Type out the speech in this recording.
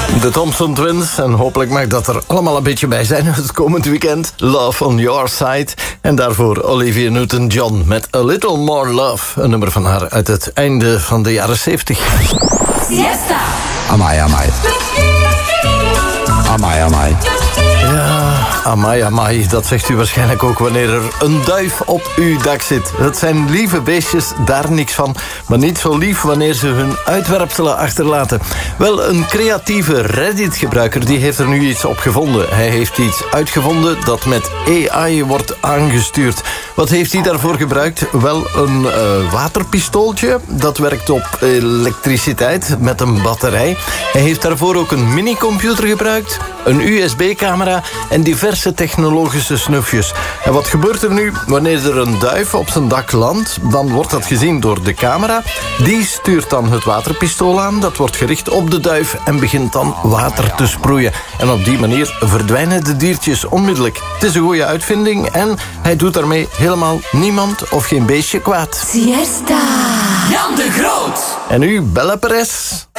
De Thompson Twins, en hopelijk mag dat er allemaal een beetje bij zijn het komend weekend. Love on Your Side. En daarvoor Olivia Newton-John met A Little More Love. Een nummer van haar uit het einde van de jaren 70. Siesta. Amai, amai. Amai, amai. Ja, amai, amai, dat zegt u waarschijnlijk ook wanneer er een duif op uw dak zit. Het zijn lieve beestjes, daar niks van. Maar niet zo lief wanneer ze hun uitwerpselen achterlaten. Wel, een creatieve Reddit-gebruiker die heeft er nu iets op gevonden. Hij heeft iets uitgevonden dat met AI wordt aangestuurd. Wat heeft hij daarvoor gebruikt? Wel, een waterpistooltje. Dat werkt op elektriciteit met een batterij. Hij heeft daarvoor ook een minicomputer gebruikt, een USB-camera en diverse technologische snufjes. En wat gebeurt er nu? Wanneer er een duif op zijn dak landt, dan wordt dat gezien door de camera. Die stuurt dan het waterpistool aan. Dat wordt gericht op de duif en begint dan water te sproeien. En op die manier verdwijnen de diertjes onmiddellijk. Het is een goede uitvinding en hij doet daarmee helemaal niemand of geen beestje kwaad. Siesta. Jan de Groot. En nu, Belle Perez.